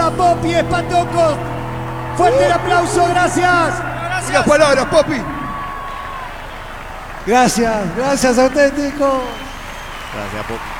a Poppy Espantocos. Fuerte el aplauso, gracias. Unas palabras, Poppy. Gracias, gracias auténticos. Gracias, Poppy.